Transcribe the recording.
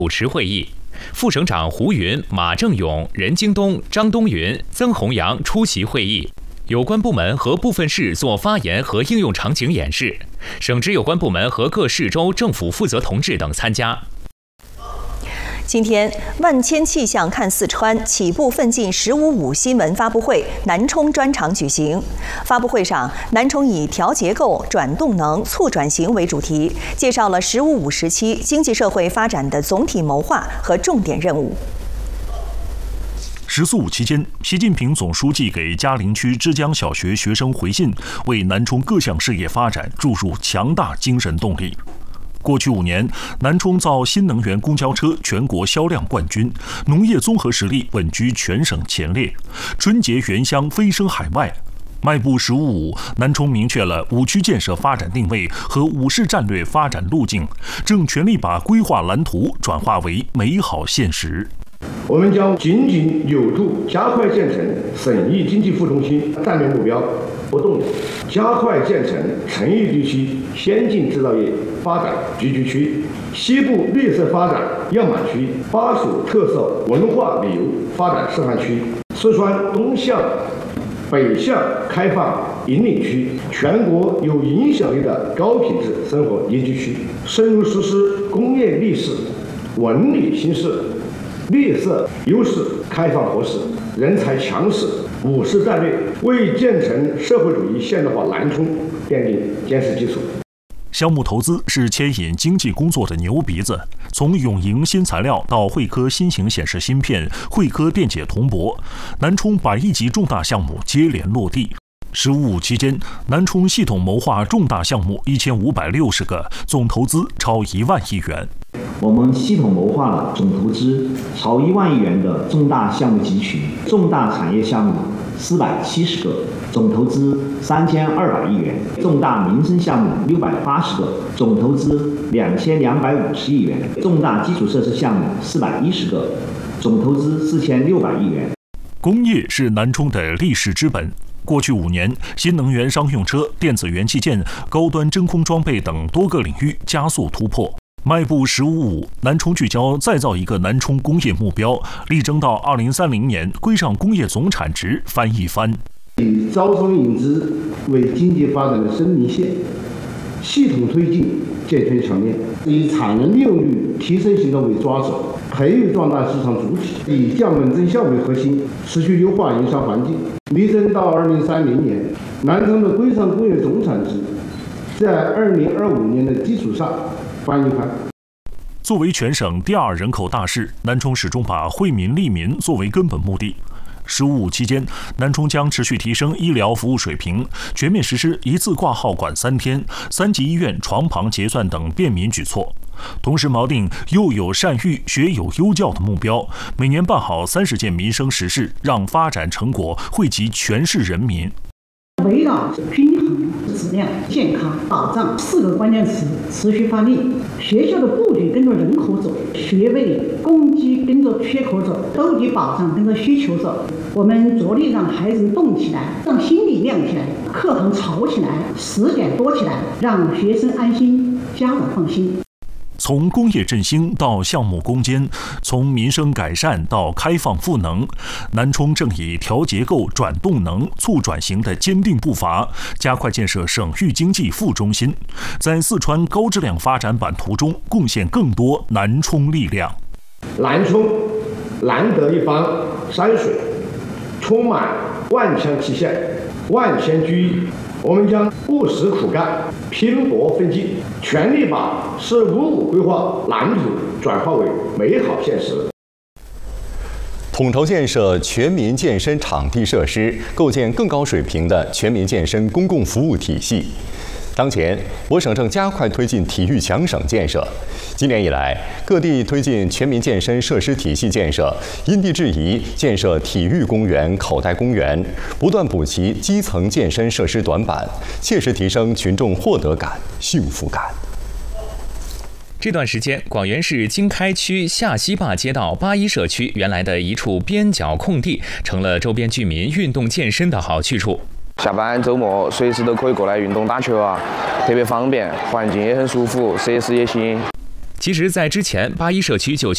主持会议。副省长胡云、马正勇、任京东、张东云、曾洪阳出席会议。有关部门和部分市做发言和应用场景演示，省直有关部门和各市州政府负责同志等参加。 今天，万千气象看四川起步奋进“15.5”新闻发布会南充专场举行。发布会上，南充以调结构、转动能、促转型为主题，介绍了“15.5”时期经济社会发展的总体谋划和重点任务。 14.5期间，习近平总书记给嘉陵区之江小学学生回信，为南充各项事业发展注入强大精神动力。过去5年，南充造新能源公交车全国销量冠军，农业综合实力稳居全省前列，春节原乡飞升海外。迈步15.5，南充明确了5区建设发展定位和5市战略发展路径，正全力把规划蓝图转化为美好现实。 我们将紧紧有度加快建成省域经济副中心战略目标不动摇，加快建成成渝地区先进制造业发展聚居区、西部绿色发展样板区、巴蜀特色文化旅游发展示范区、四川东向北向开放引领区、全国有影响力的高品质生活宜居区，深入实施工业绿市、文旅新市、绿色优势开放合适、人才强势5市战略，为建成社会主义现代化南充奠定坚实基础。 项目投资是牵引经济工作的牛鼻子，从永营新材料到汇科新型显示芯片、汇科电解铜箔，南充100亿级重大项目接连落地。15.5期间，南充系统谋划重大项目1560个，总投资超1万亿元。 我们系统谋划了总投资超1万亿元的重大项目集群，重大产业项目470个，总投资3200亿元；重大民生项目680个，总投资2250亿元；重大基础设施项目410个，总投资4600亿元。 工业是南充的历史之本。过去5年，新能源商用车、电子元器件、高端真空装备等多个领域加速突破。迈步15.5，南充聚焦再造一个南充工业目标，力争到2030年规上工业总产值翻一番。 以招商引资为经济发展的生命线，系统推进健全强链，以产能利用率提升行动为抓手，培育壮大市场主体，以降本增效为核心，持续优化营商环境，力争到2030年，南充的规上工业总产值在2025年的基础上翻一番。 作为全省第2人口大市，南充始终把惠民利民作为根本目的。15.5期间，南充将持续提升医疗服务水平，全面实施一次挂号管3天、3级医院床旁结算等便民举措。同时锚定幼有善育、学有优教的目标，每年办好30件民生实事，让发展成果惠及全市人民。 围绕均衡、质量、健康、保障4个关键词持续发力。学校的布局跟着人口走，学位供给跟着缺口走，兜底保障跟着需求走。我们着力让孩子动起来，让心理亮起来，课堂吵起来，时点多起来，让学生安心，家长放心。 从工业振兴到项目攻坚，从民生改善到开放赋能，南充正以调结构、转动能、促转型的坚定步伐，加快建设省域经济副中心，在四川高质量发展版图中贡献更多南充力量。 南充难得一方山水，充满万腔气象、万千居意。我们将务实苦干、拼搏奋进，全力把15.5规划蓝图转化为美好现实。 统筹建设全民健身场地设施，构建更高水平的全民健身公共服务体系。当前，我省正加快推进体育强省建设。今年以来，各地推进全民健身设施体系建设，因地制宜建设体育公园、口袋公园，不断补齐基层健身设施短板，切实提升群众获得感、幸福感。 这段时间，广元市经开区下西坝街道81社区原来的一处边角空地，成了周边居民运动健身的好去处。 下班周末随时都可以过来运动打球啊，特别方便，环境也很舒服，设施也新。 其实，在之前，81社区就